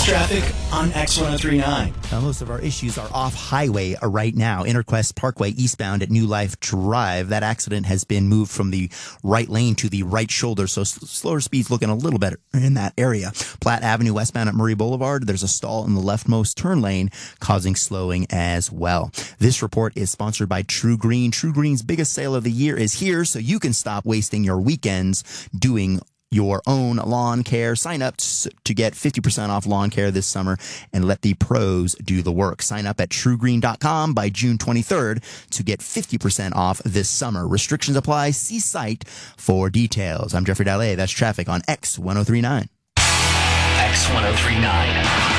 That's traffic on X1039. Most of our issues are off highway right now. Interquest Parkway eastbound at New Life Drive. That accident has been moved from the right lane to the right shoulder, so slower speeds looking a little better in that area. Platte Avenue westbound at Murray Boulevard. There's a stall in the leftmost turn lane causing slowing as well. This report is sponsored by True Green. True Green's biggest sale of the year is here, so you can stop wasting your weekends doing your own lawn care. Sign up to get 50% off lawn care this summer and let the pros do the work. Sign up at truegreen.com by June 23rd to get 50% off this summer. Restrictions apply. See site for details. I'm Jeffrey Dallaire. That's traffic on X1039. X1039.